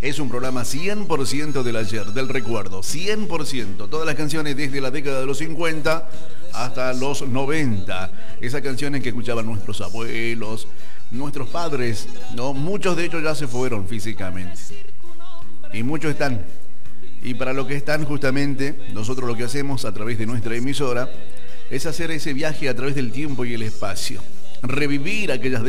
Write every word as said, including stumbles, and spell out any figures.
Es un programa cien por ciento del ayer, del recuerdo, cien por ciento. Todas las canciones desde la década de los cincuenta hasta los noventa. Esas canciones que escuchaban nuestros abuelos, nuestros padres, ¿no? Muchos de ellos ya se fueron físicamente. Y muchos están. Y para los que están, justamente, nosotros lo que hacemos a través de nuestra emisora es hacer ese viaje a través del tiempo y el espacio. Revivir aquellas